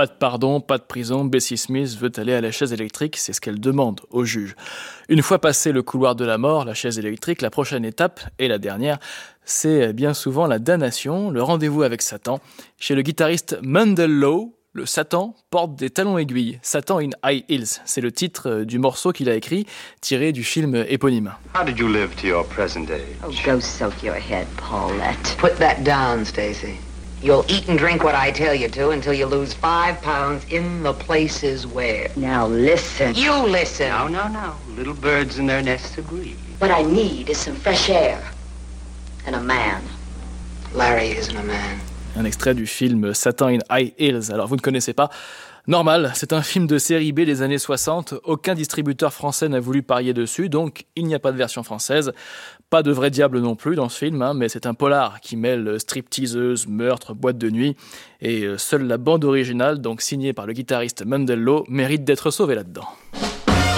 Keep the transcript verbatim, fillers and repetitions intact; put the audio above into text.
Pas de pardon, pas de prison, Bessie Smith veut aller à la chaise électrique, c'est ce qu'elle demande au juge. Une fois passé le couloir de la mort, la chaise électrique, la prochaine étape, et la dernière, c'est bien souvent la damnation, le rendez-vous avec Satan. Chez le guitariste Mundell Lowe, le Satan porte des talons aiguilles. Satan in High Heels, c'est le titre du morceau qu'il a écrit, tiré du film éponyme. How did you live to your present age? Oh, go soak your head, Paulette. Put that down, Stacy. You'll eat and drink what I tell you to until you lose five pounds in the places where. Now listen. You listen. No, no, no. Little birds in their nests agree. What I need is some fresh air. And a man. Larry isn't a man. Un extrait du film Satan in High Heels. Alors vous ne connaissez pas ? Normal, c'est un film de série B des années soixante. Aucun distributeur français n'a voulu parier dessus, donc il n'y a pas de version française. Pas de vrai diable non plus dans ce film, hein, mais c'est un polar qui mêle stripteaseuse, meurtre, boîte de nuit. Et seule la bande originale, donc signée par le guitariste Mundell Lowe, mérite d'être sauvée là-dedans.